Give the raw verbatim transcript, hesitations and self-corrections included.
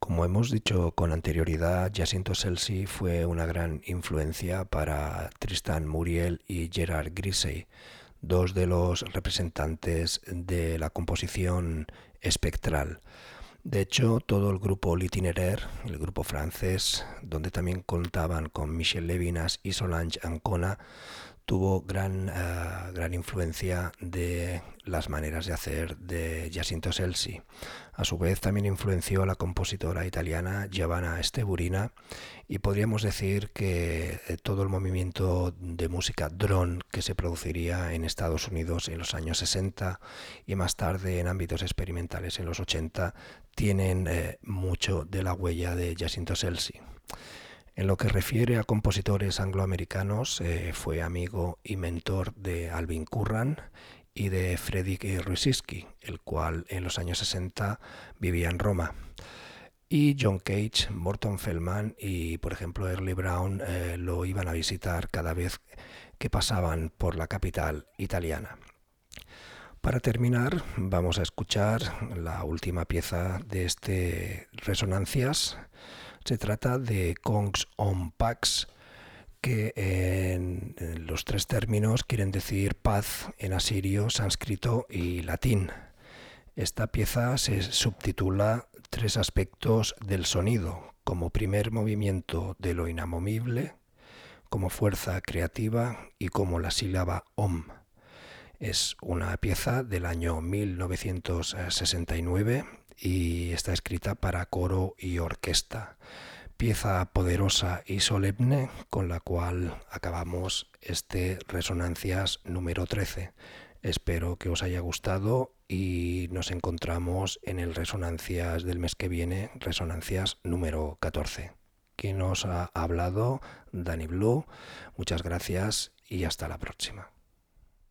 Como hemos dicho con anterioridad, Jacinto Scelsi fue una gran influencia para Tristan Muriel y Gerard Grisey, dos de los representantes de la composición espectral. De hecho, todo el grupo L'Itinéraire, el grupo francés, donde también contaban con Michel Levinas y Solange Ancona, tuvo gran, uh, gran influencia de las maneras de hacer de Jacinto Scelsi. A su vez también influenció a la compositora italiana Giovanna Esteburina, y podríamos decir que todo el movimiento de música drone que se produciría en Estados Unidos en los años sesenta y más tarde en ámbitos experimentales en los ochenta tienen eh, mucho de la huella de Jacinto Scelsi. En lo que refiere a compositores angloamericanos, eh, fue amigo y mentor de Alvin Curran y de Frederic Rusiski, el cual en los años sesenta vivía en Roma. Y John Cage, Morton Feldman y, por ejemplo, Early Brown eh, lo iban a visitar cada vez que pasaban por la capital italiana. Para terminar, vamos a escuchar la última pieza de este Resonancias. Se trata de Kongs on Pax, que en los tres términos quieren decir paz en asirio, sánscrito y latín. Esta pieza se subtitula Tres aspectos del sonido, como primer movimiento de lo inamovible, como fuerza creativa y como la sílaba om. Es una pieza del año mil novecientos sesenta y nueve y está escrita para coro y orquesta. Pieza poderosa y solemne con la cual acabamos este Resonancias número trece. Espero que os haya gustado y nos encontramos en el Resonancias del mes que viene, Resonancias número catorce. Quien nos ha hablado, Dani Blue. Muchas gracias y hasta la próxima.